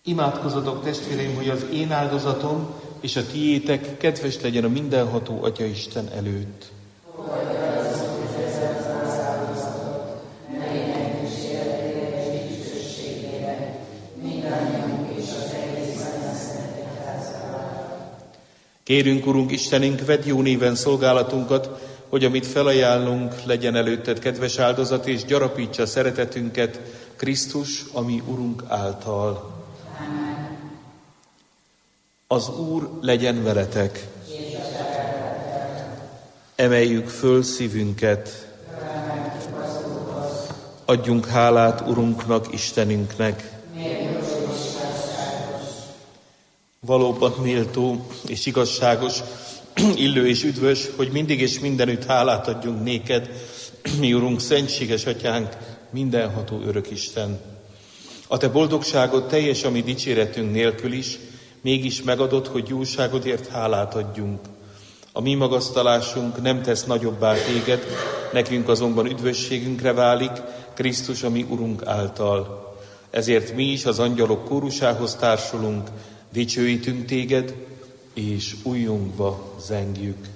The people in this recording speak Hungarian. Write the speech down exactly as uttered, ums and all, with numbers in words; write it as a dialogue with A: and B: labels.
A: Imádkozzatok, testvéreim, hogy az én áldozatom és a tiétek kedves legyen a mindenható Atyaisten előtt. Kérünk, Urunk Istenünk, vedd jó néven szolgálatunkat, hogy amit felajánlunk, legyen előtted kedves áldozat, és gyarapítsa szeretetünket Krisztus, ami Urunk által. Amen. Az Úr legyen veletek. Emeljük föl szívünket. Adjunk hálát Urunknak, Istenünknek. Valóban méltó és igazságos, illő és üdvös, hogy mindig és mindenütt hálát adjunk néked, mi Urunk, szentséges Atyánk, mindenható Örökisten. A te boldogságod teljes a mi dicséretünk nélkül is, mégis megadod, hogy jóságodért hálát adjunk. A mi magasztalásunk nem tesz nagyobbá téged, nekünk azonban üdvösségünkre válik, Krisztus, a mi Urunk által. Ezért mi is az angyalok kórusához társulunk, dicsőítünk téged, és újjongva zengjük.